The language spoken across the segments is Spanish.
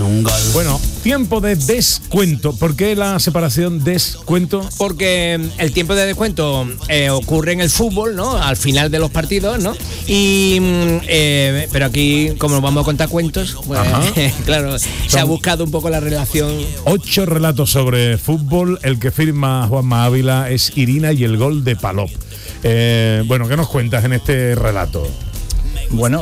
un gol. Bueno, tiempo de descuento. ¿Por qué la separación descuento? Porque el tiempo de descuento ocurre en el fútbol, ¿no? Al final de los partidos, ¿no? Y pero aquí, como nos vamos a contar cuentos, pues, claro, se ha buscado un poco la relación. 8 relatos sobre fútbol. El que firma Juanma Ávila es Irina y el gol de Palop. Bueno, ¿qué nos cuentas en este relato? Bueno,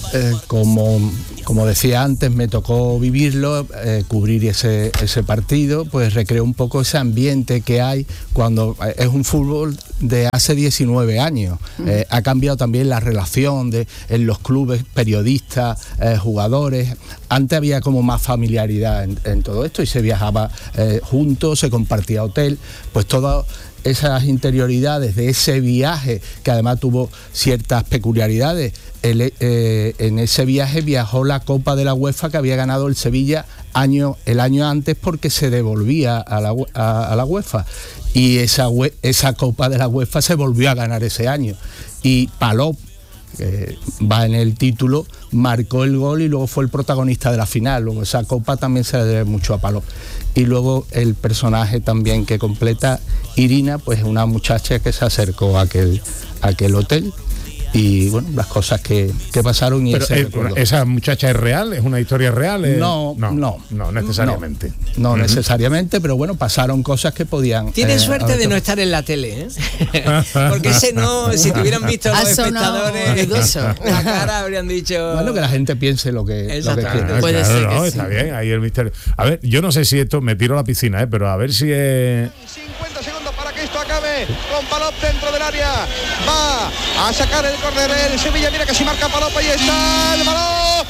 como decía antes, me tocó vivirlo, cubrir ese partido, pues recreó un poco ese ambiente que hay cuando es un fútbol de hace 19 años. Ha cambiado también la relación en los clubes, periodistas, jugadores. Antes había como más familiaridad en todo esto y se viajaba juntos, se compartía hotel, pues todo esas interioridades de ese viaje, que además tuvo ciertas peculiaridades. En ese viaje viajó la Copa de la UEFA que había ganado el Sevilla el año antes, porque se devolvía a la UEFA, y esa Copa de la UEFA se volvió a ganar ese año, y Palop, va en el título, marcó el gol y luego fue el protagonista de la final. Luego esa copa también se le debe mucho a Palop. Y luego el personaje también que completa, Irina, pues es una muchacha que se acercó a aquel hotel, y bueno, las cosas que pasaron. Y ¿esa muchacha es real? ¿Es una historia real? No necesariamente. No necesariamente, pero bueno, pasaron cosas que podían... Tiene suerte de no estar en la tele, porque si te hubieran visto los espectadores, la cara habrían dicho... Bueno, que la gente piense lo que quiere. Puede ser que está bien, ahí el misterio. A ver, yo no sé si esto, me tiro a la piscina, pero a ver si es... 50 segundos para que esto acabe, con Palop dentro del área, va a sacar el córner el Sevilla, mira que si marca Palop, ahí está el balón,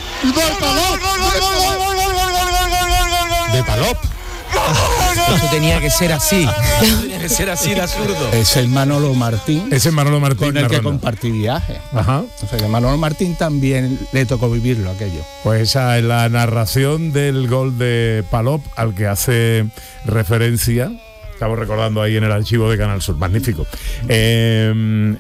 de Palop. Eso tenía que ser así. Tenía que ser así de absurdo. Es el Manolo Martín. Con el que compartí viaje. Ajá. O sea que Manolo Martín también le tocó vivirlo aquello. Pues esa es la narración del gol de Palop al que hace referencia. Estamos recordando ahí en el archivo de Canal Sur, magnífico. El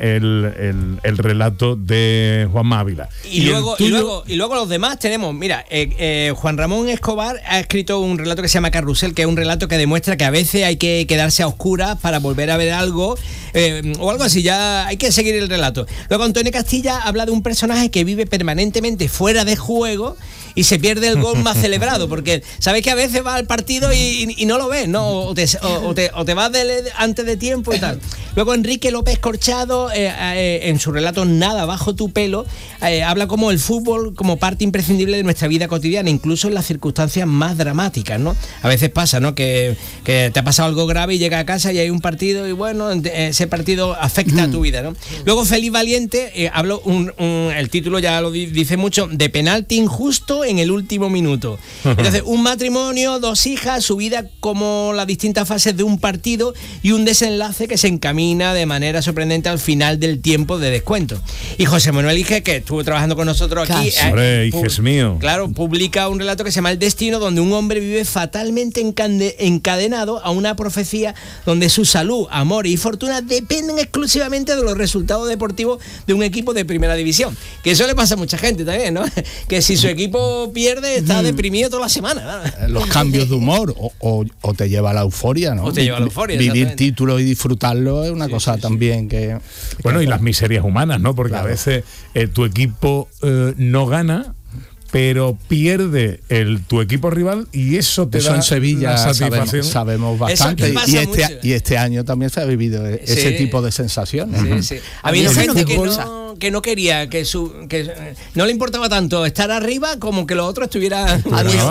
relato de Juanma Ávila. Y luego los demás tenemos, mira, Juan Ramón Escobar ha escrito un relato que se llama Carrusel, que es un relato que demuestra que a veces hay que quedarse a oscuras para volver a ver algo, o algo así, ya hay que seguir el relato. Luego Antonio Castilla habla de un personaje que vive permanentemente fuera de juego y se pierde el gol más celebrado, porque sabes que a veces vas al partido y no lo ves, ¿no? O te vas antes de tiempo y tal. Luego Enrique López Corchado, en su relato Nada bajo tu pelo, habla como el fútbol como parte imprescindible de nuestra vida cotidiana, incluso en las circunstancias más dramáticas, ¿no? A veces pasa, ¿no? Que te ha pasado algo grave y llega a casa y hay un partido y bueno, ese partido afecta a tu vida, ¿no? Luego Félix Valiente, habló el título ya lo dice mucho, de penalti injusto en el último minuto. Entonces, un matrimonio, 2 hijas, su vida como las distintas fases de un partido y un desenlace que se encamina de manera sorprendente al final del tiempo de descuento. Y José Manuel Ige, que estuvo trabajando con nosotros aquí, Iges mío. Claro, publica un relato que se llama El Destino, donde un hombre vive fatalmente encadenado a una profecía donde su salud, amor y fortuna dependen exclusivamente de los resultados deportivos de un equipo de primera división. Que eso le pasa a mucha gente también, ¿no? Que si su equipo pierde, está deprimido toda la semana, ¿no? Los cambios de humor o te lleva a la euforia, ¿no? O te lleva a la euforia. Vivir títulos y disfrutarlo es una cosa también que... Bueno, y las miserias humanas, ¿no? Porque claro, a veces tu equipo no gana, pero pierde tu equipo rival y eso te da en Sevilla satisfacción. Sabemos bastante y este año también se ha vivido ese tipo de sensaciones. Sí. Había gente que no quería, que no le importaba tanto estar arriba como que los otros estuvieran...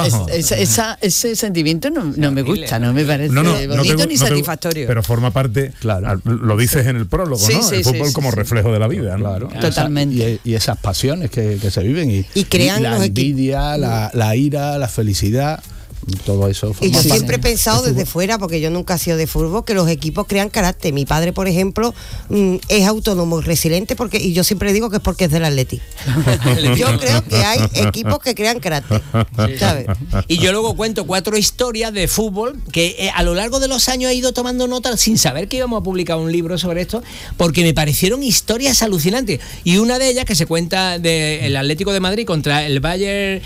Ese sentimiento no me gusta, no me parece bonito ni satisfactorio. Pero forma parte, claro, lo dices en el prólogo, ¿no? El fútbol como reflejo de la vida, ¿no? Claro. Totalmente. Y esas pasiones que se viven y crean la envidia, la ira, la felicidad. todo eso. Y yo siempre he pensado desde fuera, porque yo nunca he sido de fútbol, que los equipos crean carácter. Mi padre, por ejemplo, es autónomo y resiliente, y yo siempre digo que es porque es del Atleti. Yo creo que hay equipos que crean carácter, ¿sabes? Y yo luego cuento 4 historias de fútbol que a lo largo de los años he ido tomando nota sin saber que íbamos a publicar un libro sobre esto, porque me parecieron historias alucinantes. Y una de ellas, que se cuenta del Atlético de Madrid contra el Bayer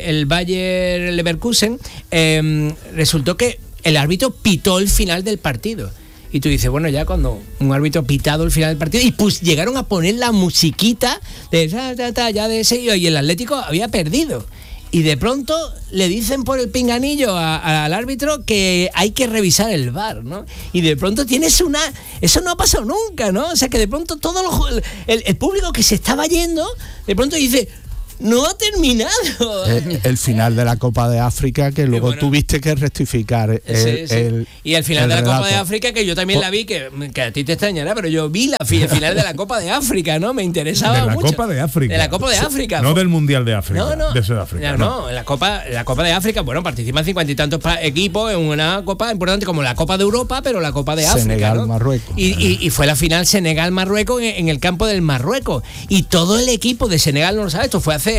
Leverkusen, resultó que el árbitro pitó el final del partido. Y tú dices, bueno, ya cuando un árbitro pitado el final del partido, y pues llegaron a poner la musiquita de ya de ese, y el Atlético había perdido. Y de pronto le dicen por el pinganillo al árbitro que hay que revisar el VAR, ¿no? Y de pronto tienes eso no ha pasado nunca, ¿no? O sea, que de pronto el público que se estaba yendo, de pronto dice, no ha terminado. El final de la Copa de África, que luego tuviste que rectificar. Y el final de la Copa de África, que yo también la vi, que a ti te extrañará, pero yo vi el final de la Copa de África, ¿no? Me interesaba mucho. De la Copa de África. De la Copa de África. No del Mundial de África. No. De Sudáfrica. No, en la Copa de África, bueno, participan 50 y tantos equipos en una copa importante como la Copa de Europa, pero la Copa de África. Senegal-Marruecos. Y fue la final Senegal-Marruecos en el campo del Marruecos. Y todo el equipo de Senegal no lo sabe, esto fue hace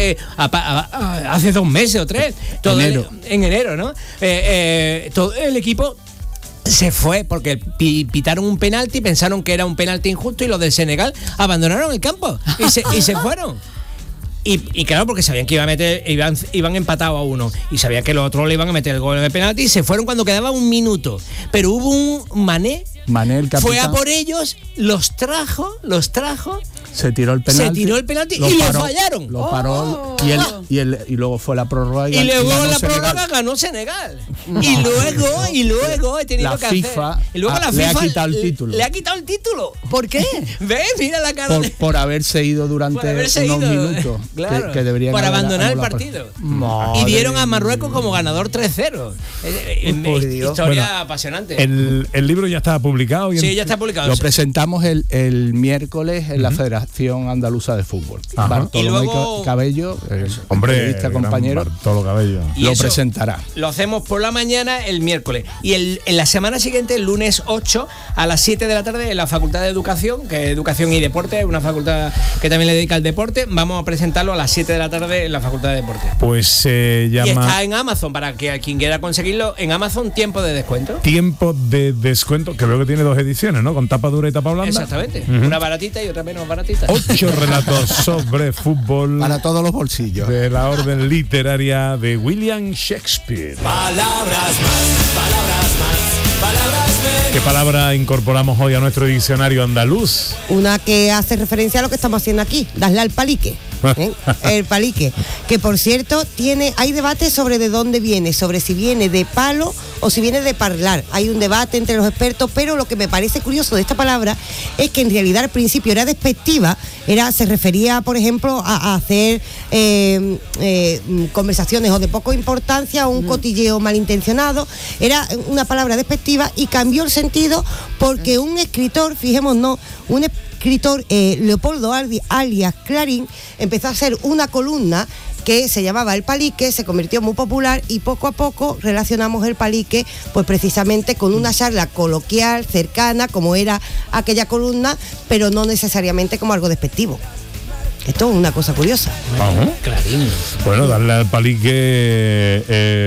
2 meses o 3, en enero, ¿no? Todo el equipo se fue porque pitaron un penalti, pensaron que era un penalti injusto, y los del Senegal abandonaron el campo y se fueron. Y claro, porque sabían que iban empatados a 1 y sabían que los otros le iban a meter el gol de penalti, y se fueron cuando quedaba 1 minuto. Pero hubo un Mané, el capitán, fue a por ellos, los trajo. Se tiró el penalti y lo fallaron. Lo paró y luego fue la prórroga. Y luego la prórroga ganó Senegal. Y luego he tenido que FIFA hacer. Y luego la FIFA le ha quitado el título. Le ha quitado el título. ¿Por qué? ¿Ves? Mira la cara por haberse ido durante unos minutos. Claro, que deberían por abandonar el partido. Y dieron a Marruecos como ganador 3-0. Historia apasionante. El libro ya estaba publicado. Sí, ya está publicado. Lo presentamos el miércoles en la Federación Andaluza de Fútbol. Bartolomé Cabello, periodista compañero, Bartolo Cabello, lo presentará. Lo hacemos por la mañana el miércoles. Y en la semana siguiente, el lunes 8, a las 7 de la tarde, en la Facultad de Educación, que es Educación y Deporte, una facultad que también le dedica al deporte, vamos a presentarlo a las 7 de la tarde en la Facultad de Deporte. Pues se llama... Y está en Amazon, para que a quien quiera conseguirlo, en Amazon, Tiempo de Descuento. Tiempo de Descuento, que veo que tiene 2 ediciones, ¿no? Con tapa dura y tapa blanda. Exactamente. Una baratita y otra menos baratita. 8 relatos sobre fútbol para todos los bolsillos, de la orden literaria de William Shakespeare. Palabras más, palabras menos. ¿Qué palabra incorporamos hoy a nuestro diccionario andaluz? Una que hace referencia a lo que estamos haciendo aquí, darle al palique. El palique, que por cierto hay debate sobre de dónde viene, sobre si viene de palo o si viene de parlar. Hay un debate entre los expertos, pero lo que me parece curioso de esta palabra es que en realidad al principio era despectiva, se refería, por ejemplo, a hacer conversaciones o de poca importancia o un cotilleo malintencionado. Era una palabra despectiva y cambió el sentido porque un escritor, fijémonos, Leopoldo alias Clarín, empezó a hacer una columna que se llamaba El Palique, se convirtió muy popular y poco a poco relacionamos el palique pues precisamente con una charla coloquial, cercana, como era aquella columna, pero no necesariamente como algo despectivo. Esto es una cosa curiosa. Clarín. Bueno, darle al palique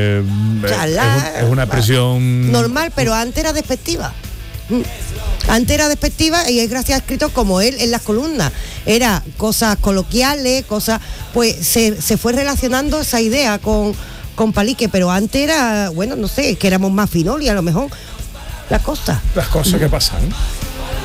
es una expresión normal, pero antes era despectiva. Antes era despectiva y es gracias a escritos como él en las columnas. Era cosas coloquiales, pues se fue relacionando esa idea con palique, pero antes era, bueno, no sé, que éramos más finoli a lo mejor. Las cosas que pasan.